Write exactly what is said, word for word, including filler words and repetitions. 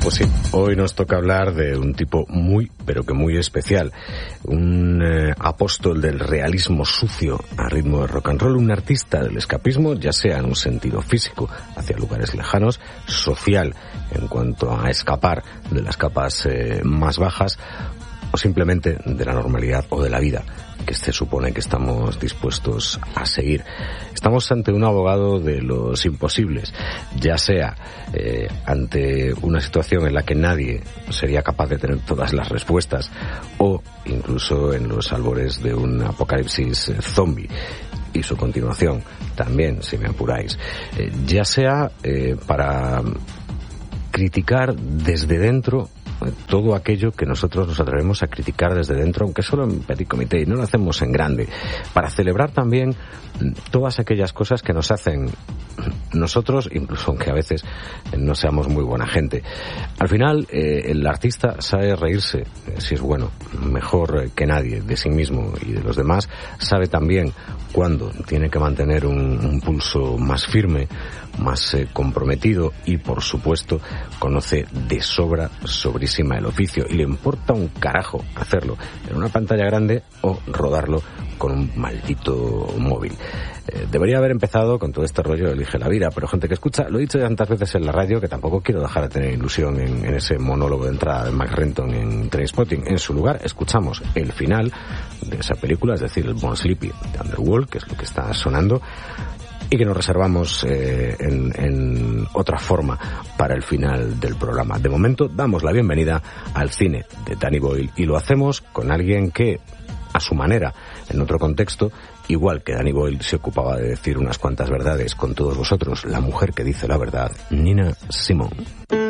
Pues sí, hoy nos toca hablar de un tipo muy, pero que muy especial. Un eh, apóstol del realismo sucio a ritmo de rock and roll, un artista del escapismo, ya sea en un sentido físico hacia lugares lejanos, social en cuanto a escapar de las capas eh, más bajas, o simplemente de la normalidad o de la vida que se supone que estamos dispuestos a seguir. Estamos ante un abogado de los imposibles, ya sea eh, ante una situación en la que nadie sería capaz de tener todas las respuestas, o incluso en los albores de un apocalipsis eh, zombie y su continuación también, si me apuráis, eh, ya sea eh, para criticar desde dentro todo aquello que nosotros nos atrevemos a criticar desde dentro, aunque solo en petit comité, y no lo hacemos en grande, para celebrar también todas aquellas cosas que nos hacen nosotros, incluso aunque a veces no seamos muy buena gente. Al final, eh, el artista sabe reírse, eh, si es bueno, mejor que nadie, de sí mismo y de los demás. Sabe también cuándo tiene que mantener un, un pulso más firme, más eh, comprometido, y por supuesto conoce de sobra sobrísima el oficio, y le importa un carajo hacerlo en una pantalla grande o rodarlo con un maldito móvil. Eh, debería haber empezado con todo este rollo de Elige la Vida, pero gente que escucha, lo he dicho ya tantas veces en la radio que tampoco quiero dejar de tener ilusión en, en ese monólogo de entrada de Max Renton en Trainspotting. En su lugar escuchamos el final de esa película, es decir, el Born Sleepy de Underworld, que es lo que está sonando, y que nos reservamos eh, en, en otra forma para el final del programa. De momento damos la bienvenida al cine de Danny Boyle, y lo hacemos con alguien que, a su manera, en otro contexto, igual que Danny Boyle, se ocupaba de decir unas cuantas verdades con todos vosotros, la mujer que dice la verdad, Nina Simone.